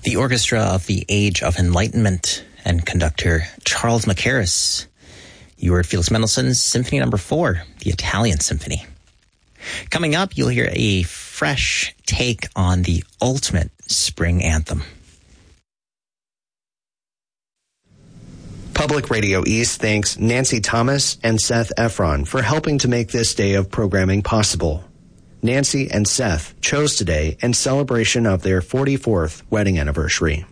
The orchestra of the Age of Enlightenment and conductor Charles Mackerras. You heard Felix Mendelssohn's Symphony No. 4, the Italian Symphony. Coming up, you'll hear a fresh take on the ultimate spring anthem. Public Radio East thanks Nancy Thomas and Seth Efron for helping to make this day of programming possible. Nancy and Seth chose today in celebration of their 44th wedding anniversary.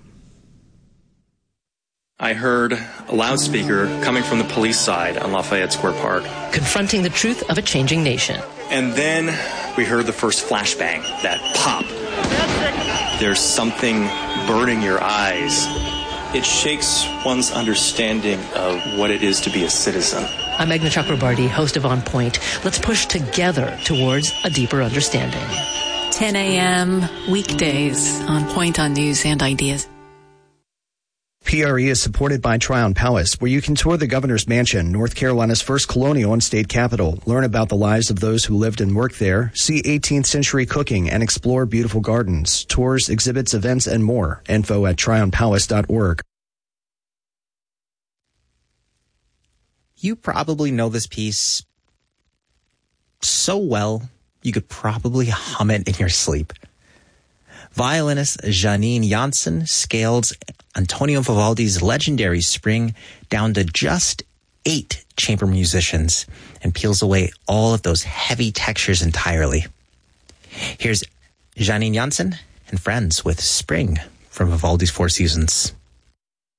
I heard a loudspeaker coming from the police side on Lafayette Square Park, confronting the truth of a changing nation. And then we heard the first flashbang, that pop. There's something burning your eyes. It shakes one's understanding of what it is to be a citizen. I'm Meghna Chakrabarty, host of On Point. Let's push together towards a deeper understanding. 10 a.m. weekdays on Point on News and Ideas. PRE is supported by Tryon Palace, where you can tour the Governor's Mansion, North Carolina's first colonial and state capital, learn about the lives of those who lived and worked there, see 18th century cooking, and explore beautiful gardens, tours, exhibits, events, and more. Info at tryonpalace.org. You probably know this piece so well, you could probably hum it in your sleep. Violinist Janine Jansen scales Antonio Vivaldi's legendary Spring down to just 8 chamber musicians and peels away all of those heavy textures entirely. Here's Janine Jansen and friends with Spring from Vivaldi's Four Seasons.